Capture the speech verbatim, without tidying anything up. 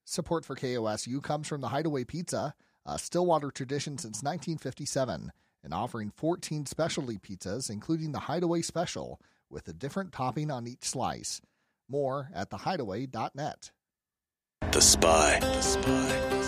Support for K O S U comes from the Hideaway Pizza, a Stillwater tradition since nineteen fifty-seven, and offering fourteen specialty pizzas, including the Hideaway Special, with a different topping on each slice. More at the hideaway dot net. The Spy. The Spy.